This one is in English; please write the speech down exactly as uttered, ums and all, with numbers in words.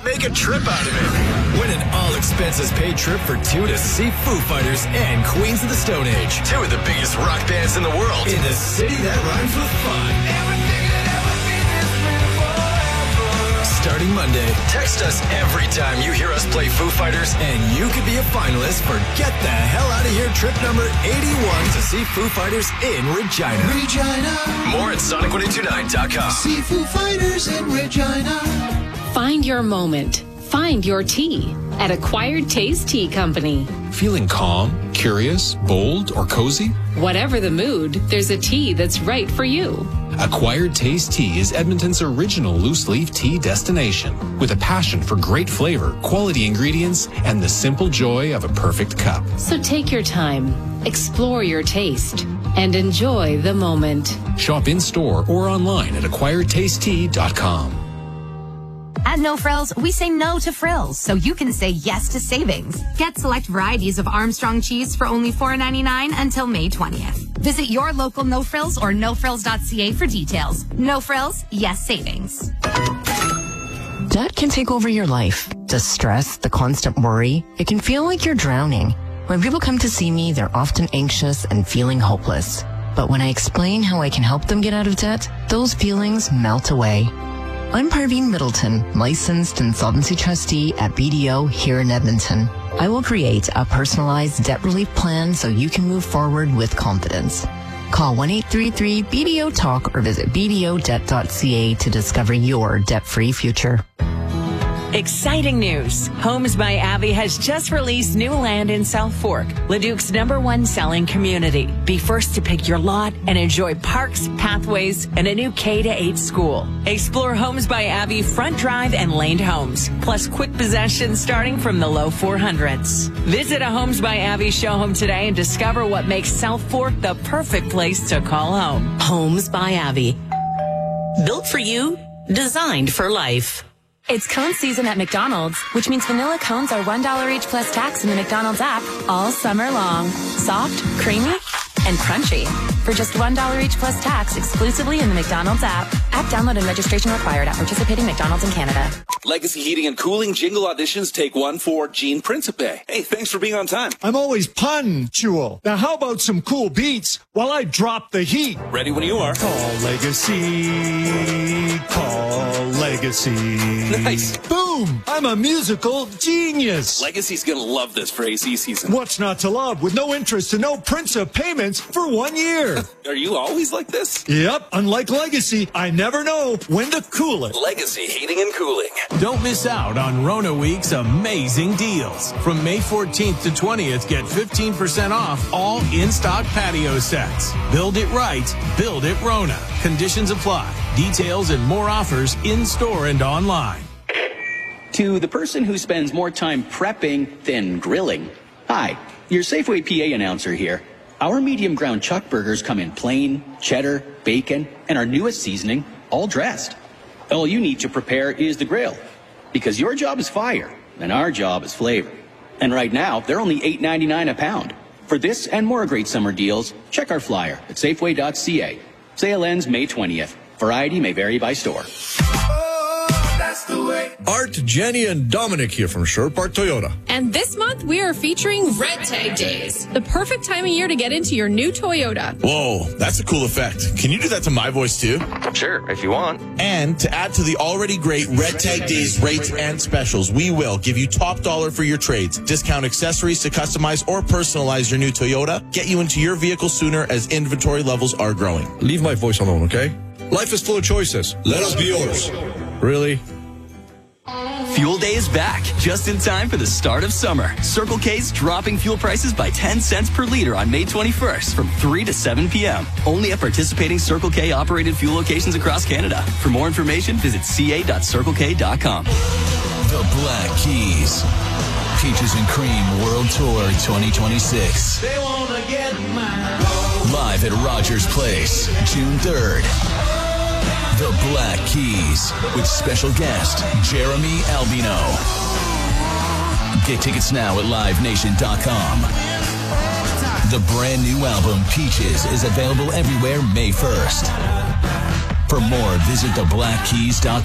not make a trip out of it? Win an all-expenses-paid trip for two to see Foo Fighters and Queens of the Stone Age. Two of the biggest rock bands in the world. In the city that rhymes with fun. Everything that ever been has been forever. Starting Monday, text us every time you hear us play Foo Fighters, and you could be a finalist for Get the Hell Out of Here trip number eighty-one to see Foo Fighters in Regina. Regina. More at Sonic one oh two nine dot com. See Foo Fighters in Regina. Find your moment. Find your tea at Acquired Taste Tea Company. Feeling calm, curious, bold, or cozy? Whatever the mood, there's a tea that's right for you. Acquired Taste Tea is Edmonton's original loose-leaf tea destination, with a passion for great flavor, quality ingredients, and the simple joy of a perfect cup. So take your time, explore your taste, and enjoy the moment. Shop in-store or online at acquired taste tea dot com. At No Frills, we say no to frills, so you can say yes to savings. Get select varieties of Armstrong cheese for only four ninety-nine until May twentieth. Visit your local No Frills or no frills dot c a for details. No Frills, yes savings. Debt can take over your life. The stress, the constant worry, it can feel like you're drowning. When people come to see me, they're often anxious and feeling hopeless. But when I explain how I can help them get out of debt, those feelings melt away. I'm Parveen Middleton, licensed insolvency trustee at B D O here in Edmonton. I will create a personalized debt relief plan so you can move forward with confidence. Call one eight three three B D O talk or visit b d o debt dot c a to discover your debt-free future. Exciting news. Homes by Abbey has just released new land in South Fork, Leduc's number one selling community. Be first to pick your lot and enjoy parks, pathways, and a new K to eight school. Explore Homes by Abbey front drive and laned homes, plus quick possession starting from the low four hundreds. Visit a Homes by Abbey show home today and discover what makes South Fork the perfect place to call home. Homes by Abbey. Built for you, designed for life. It's cone season at McDonald's, which means vanilla cones are one dollar each plus tax in the McDonald's app all summer long. Soft, creamy, and crunchy. For just one dollar each plus tax exclusively in the McDonald's app. App download and registration required at participating McDonald's in Canada. Legacy Heating and Cooling Jingle Auditions take one for Gene Principe. Hey, thanks for being on time. I'm always punctual. Now how about some cool beats while I drop the heat? Ready when you are. Call Legacy. Call Legacy. Nice. Boom! I'm a musical genius. Legacy's gonna love this for A C season. What's not to love with no interest and no Principe payments for one year? Are you always like this? Yep. Unlike Legacy, I never know when to cool it. Legacy Heating and Cooling. Don't miss out on Rona Week's amazing deals. From May fourteenth to twentieth, get fifteen percent off all in-stock patio sets. Build it right. Build it Rona. Conditions apply. Details and more offers in-store and online. To the person who spends more time prepping than grilling. Hi, your Safeway P A announcer here. Our medium ground chuck burgers come in plain, cheddar, bacon, and our newest seasoning, all dressed. All you need to prepare is the grill, because your job is fire, and our job is flavor. And right now, they're only eight ninety-nine a pound. For this and more great summer deals, check our flyer at safeway dot c a. Sale ends May twentieth. Variety may vary by store. Art, Jenny, and Dominic here from Sherwood Park Toyota. And this month, we are featuring Red Tag Days, the perfect time of year to get into your new Toyota. Whoa, that's a cool effect. Can you do that to my voice too? Sure, if you want. And to add to the already great Red Tag Days rates and specials, we will give you top dollar for your trades, discount accessories to customize or personalize your new Toyota, get you into your vehicle sooner as inventory levels are growing. Leave my voice alone, okay? Life is full of choices. Let us be yours. Really? Fuel Day is back, just in time for the start of summer. Circle K's dropping fuel prices by ten cents per liter on May twenty-first from three to seven p.m. Only at participating Circle K operated fuel locations across Canada. For more information, visit c a dot circle k dot com. The Black Keys. Peaches and Cream World Tour twenty twenty-six. They wanna get mine. Live at Rogers Place, June third. The Black Keys with special guest Jeremy Albino. Get tickets now at live nation dot com. The brand new album Peaches is available everywhere May first. For more, visit the black keys dot com.